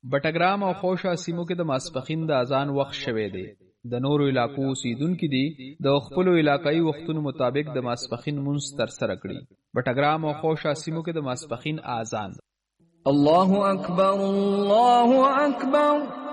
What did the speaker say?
بټګرام او خوشا سیمو کې د ماسپخین د اذان وخت شوی دی. د نورو علاقو اوسیدونکي دي د خپلو علاقایي وختونو مطابق د ماسپخین مونځ ترسره کړي. بټګرام او خوشا سیمو کې د ماسپخین اذان. الله اکبر الله اکبر